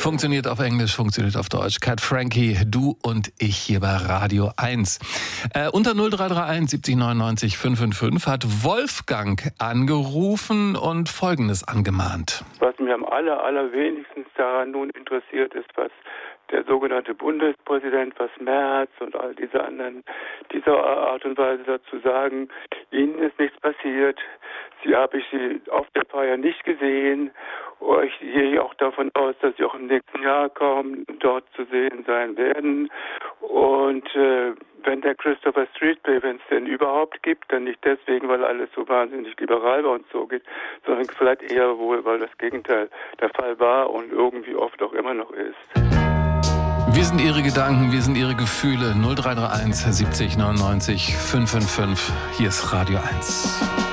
Funktioniert auf Englisch, funktioniert auf Deutsch. Cat Frankie, du und ich hier bei Radio 1. Unter 0331 70 99 555 hat Wolfgang angerufen und Folgendes angemahnt. Was mich am allerwenigsten daran nun interessiert, ist, was der sogenannte Bundespräsident, was Merz und all diese anderen dieser Art und Weise dazu sagen. Ihnen ist nichts passiert. Habe ich Sie auf der Feier nicht gesehen. Ich gehe auch davon aus, dass Sie auch im nächsten Jahr kaum dort zu sehen sein werden. Und wenn der Christopher Street Day, wenn es denn überhaupt gibt, dann nicht deswegen, weil alles so wahnsinnig liberal bei uns so geht, sondern vielleicht eher wohl, weil das Gegenteil der Fall war und irgendwie oft auch immer noch ist. Wir sind Ihre Gedanken, wir sind Ihre Gefühle. 0331 70 99 555. Hier ist Radio 1.